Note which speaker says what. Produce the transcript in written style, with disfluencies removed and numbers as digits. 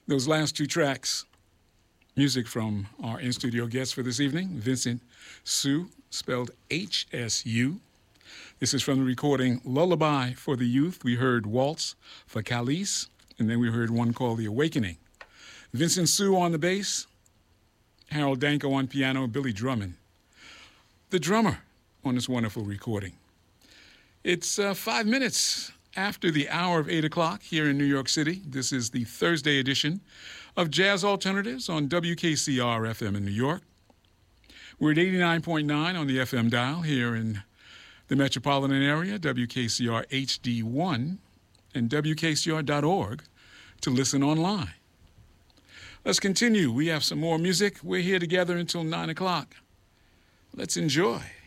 Speaker 1: Those last two tracks, music from our in-studio guest for this evening, Vincent Hsu, spelled H-S-U. This is from the recording Lullaby for the Youth. We heard Waltz for Khalees, and then we heard one called The Awakening. Vincent Hsu on the bass, Harold Danko on piano, Billy Drummond, the drummer on this wonderful recording. It's 5 minutes after the hour of 8 o'clock here in New York City. This is the Thursday edition of Jazz Alternatives on WKCR-FM in New York. We're at 89.9 on the FM dial here in the metropolitan area, WKCR HD1, and WKCR.org to listen online. Let's continue. We have some more music. We're here together until 9 o'clock. Let's enjoy.